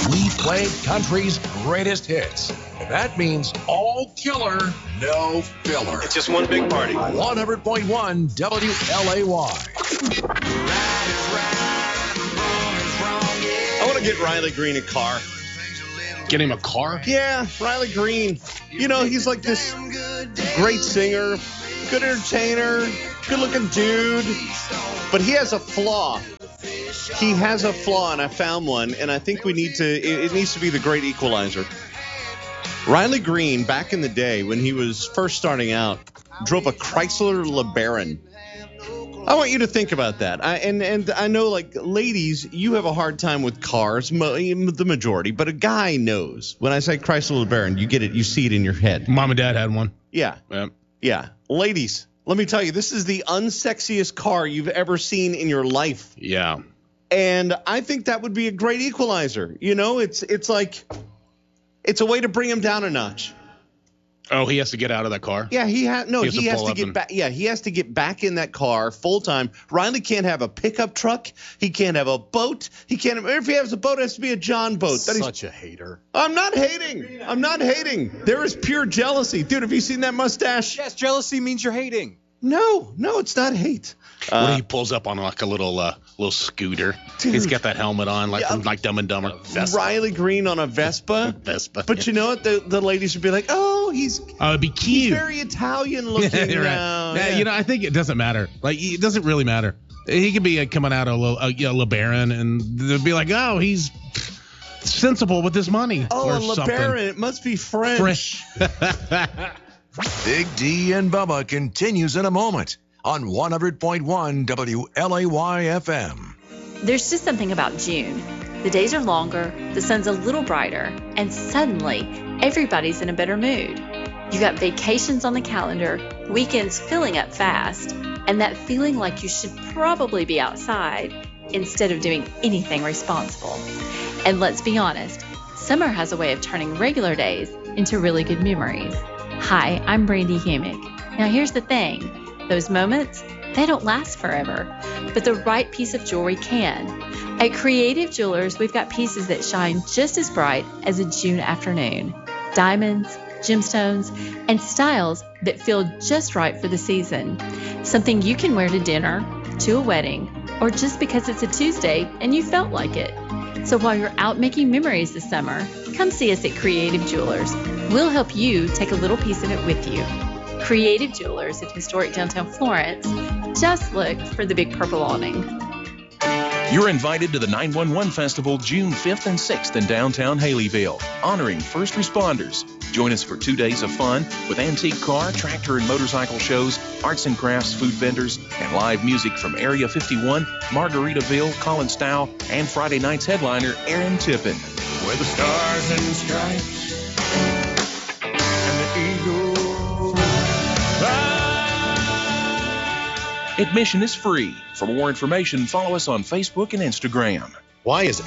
We play country's greatest hits. And that means all killer, no filler. It's just one big party. 100.1 WLAY. I want to get Riley Green a car. Get him a car? Yeah, Riley Green. You know, he's like this great singer, good entertainer, good-looking dude. But he has a flaw. He has a flaw, and I found one, and I think it needs to be the great equalizer. Riley Green, back in the day when he was first starting out, drove a Chrysler LeBaron. I want you to think about that. And I know, like, ladies, you have a hard time with cars, the majority, but a guy knows. When I say Chrysler LeBaron, you get it, you see it in your head. Mom and Dad had one. Yeah. Yep. Yeah. Ladies, let me tell you, this is the unsexiest car you've ever seen in your life. Yeah. And I think that would be a great equalizer. You know, it's like it's a way to bring him down a notch. Oh, he has to get out of that car? Yeah, he has to get and... back. Yeah, he has to get back in that car full time. Riley can't have a pickup truck. He can't have a boat. He can't. If he has a boat, it has to be a John boat. Such a hater. I'm not hating. There is pure jealousy, dude. Have you seen that mustache? Yes, jealousy means you're hating. No, it's not hate. What if he pulls up on like a little scooter? Dude. He's got that helmet on, from like Dumb and Dumber. Riley Green on a Vespa. Vespa. But you know what? The ladies would be like, oh, it'd be cute. He's very Italian looking right. now. Yeah, you know, I think it doesn't matter. Like, it doesn't really matter. He could be coming out of LeBaron, and they'd be like, oh, he's sensible with his money. Oh, or LeBaron, something. it must be French. Big D and Bubba continues in a moment on 100.1 WLAY FM. There's just something about June. The days are longer, the sun's a little brighter, and suddenly everybody's in a better mood. You got vacations on the calendar, weekends filling up fast, and that feeling like you should probably be outside instead of doing anything responsible. And let's be honest, summer has a way of turning regular days into really good memories. Hi, I'm Brandy Humick. Now here's the thing. Those moments, they don't last forever, but the right piece of jewelry can. At Creative Jewelers, we've got pieces that shine just as bright as a June afternoon. Diamonds, gemstones, and styles that feel just right for the season. Something you can wear to dinner, to a wedding, or just because it's a Tuesday and you felt like it. So while you're out making memories this summer, come see us at Creative Jewelers. We'll help you take a little piece of it with you. Creative Jewelers at historic downtown Florence. Just look for the big purple awning. You're invited to the 911 Festival June 5th and 6th in downtown Haleyville, honoring first responders. Join us for 2 days of fun with antique car, tractor, and motorcycle shows, arts and crafts, food vendors, and live music from Area 51, Margaritaville, Collinstown, and Friday night's headliner, Aaron Tippin. Where the stars and stripes and the eagle fly. Admission is free. For more information, follow us on Facebook and Instagram. Why is